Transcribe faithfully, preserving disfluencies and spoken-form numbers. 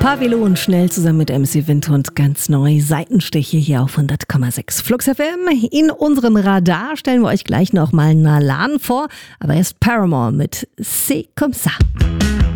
Favelo und Schnell zusammen mit M C Wind und ganz neu Seitenstiche hier auf hundert Komma sechs Flux F M. In unserem Radar stellen wir euch gleich noch mal Nalan vor, aber erst Paramore mit C'est comme ça.